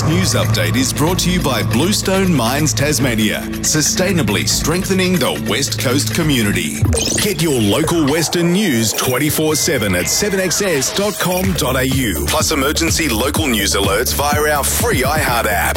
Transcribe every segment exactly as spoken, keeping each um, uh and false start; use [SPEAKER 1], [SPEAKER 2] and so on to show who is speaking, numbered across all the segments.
[SPEAKER 1] This news update is brought to you by Bluestone Mines Tasmania, sustainably strengthening the West Coast community. Get your local Western news twenty-four seven at seven x s dot com dot a u, plus emergency local news alerts via our free iHeart app.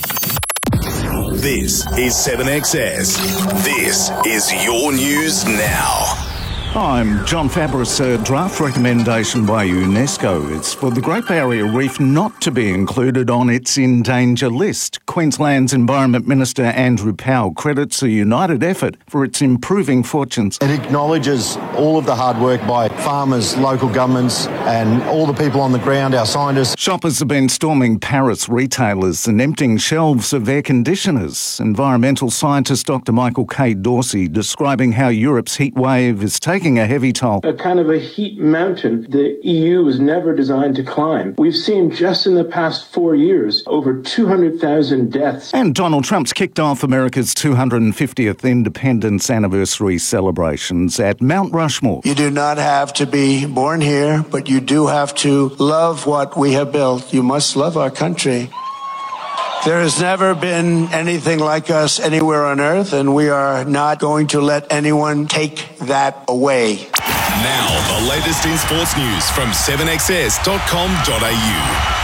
[SPEAKER 1] This is seven X S. This is your news now.
[SPEAKER 2] I'm John Fabris. A draft recommendation by UNESCO is for the Great Barrier Reef not to be included on its in danger list. Queensland's Environment Minister Andrew Powell credits a united effort for its improving fortunes.
[SPEAKER 3] It acknowledges all of the hard work by farmers, local governments and all the people on the ground, our scientists.
[SPEAKER 2] Shoppers have been storming Paris retailers and emptying shelves of air conditioners. Environmental scientist Doctor Michael K. Dorsey describing how Europe's heat wave is taking a heavy toll.
[SPEAKER 4] A kind of a heat mountain the E U was never designed to climb. We've seen just in the past four years over two hundred thousand deaths.
[SPEAKER 2] And Donald Trump's kicked off America's two hundred fiftieth independence anniversary celebrations at Mount Rushmore.
[SPEAKER 5] You do not have to be born here, but you do have to love what we have built. You must love our country. There has never been anything like us anywhere on earth, and we are not going to let anyone take that away.
[SPEAKER 1] Now, the latest in sports news from seven x s dot com dot a u.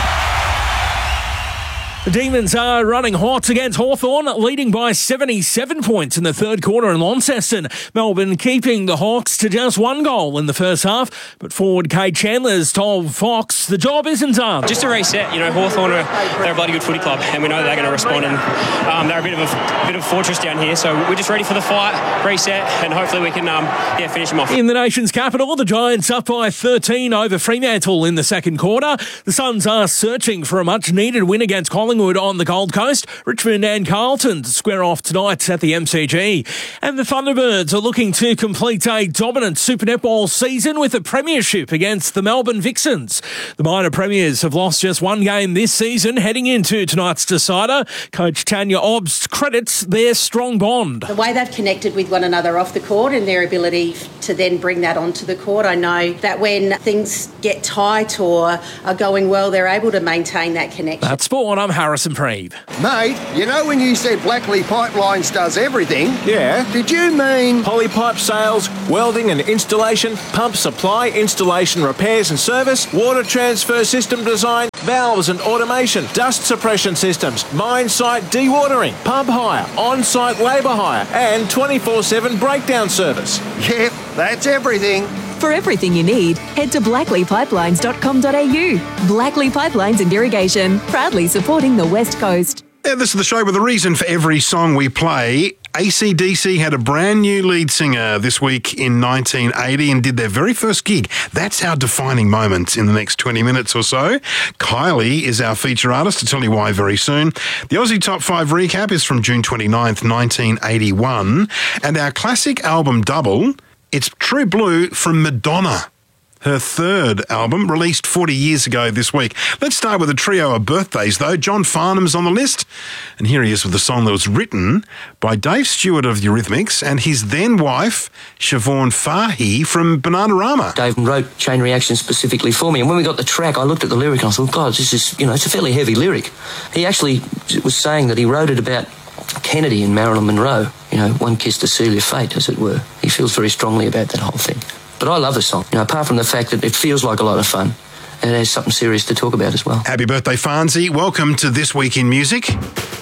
[SPEAKER 6] The Demons are running hot against Hawthorn, leading by seventy-seven points in the third quarter in Launceston. Melbourne keeping the Hawks to just one goal in the first half, but forward Kate Chandler's told Fox the job isn't done.
[SPEAKER 7] Just a reset, you know, Hawthorn are they're a bloody good footy club, and we know they're going to respond, and um, they're a bit of a bit of a fortress down here, so we're just ready for the fight, reset, and hopefully we can um, yeah finish them off.
[SPEAKER 6] In the nation's capital, the Giants up by thirteen over Fremantle in the second quarter. The Suns are searching for a much-needed win against Collingwood on the Gold Coast. Richmond and Carlton to square off tonight at the M C G. And the Thunderbirds are looking to complete a dominant Super Netball season with a premiership against the Melbourne Vixens. The minor premiers have lost just one game this season. Heading into tonight's decider, Coach Tanya Obbs credits their strong bond.
[SPEAKER 8] The way they've connected with one another off the court and their ability to then bring that onto the court. I know that when things get tight or are going well, they're able to maintain that connection.
[SPEAKER 6] That's sport. I'm Harrison Preeve.
[SPEAKER 9] Mate, you know when you said Blackley Pipelines does everything?
[SPEAKER 10] Yeah.
[SPEAKER 9] Did you mean
[SPEAKER 10] polypipe sales, welding and installation, pump supply, installation, repairs and service, water transfer system design, valves and automation, dust suppression systems, mine site dewatering, pump hire, on-site labour hire and twenty-four seven breakdown service?
[SPEAKER 9] Yep, that's everything.
[SPEAKER 11] For everything you need, head to blackley pipelines dot com dot a u. Blackley Pipelines and Irrigation, proudly supporting the West Coast.
[SPEAKER 12] Yeah, this is the show with a reason for every song we play. A C D C had a brand new lead singer this week in nineteen eighty and did their very first gig. That's our defining moment in the next twenty minutes or so. Kylie is our feature artist to tell you why very soon. The Aussie Top five recap is from June twenty-ninth, nineteen eighty-one. And our classic album double, it's True Blue from Madonna. Her third album, released forty years ago this week. Let's start with a trio of birthdays, though. John Farnham's on the list, and here he is with a song that was written by Dave Stewart of the Eurythmics and his then-wife, Siobhan Fahey from Bananarama.
[SPEAKER 13] Dave wrote Chain Reaction specifically for me, and when we got the track, I looked at the lyric and I thought, God, this is, you know, it's a fairly heavy lyric. He actually was saying that he wrote it about Kennedy and Marilyn Monroe, you know, one kiss to seal your fate, as it were. He feels very strongly about that whole thing. But I love the song, you know, apart from the fact that it feels like a lot of fun, and it has something serious to talk about as well.
[SPEAKER 12] Happy birthday, Farnsey. Welcome to This Week in Music.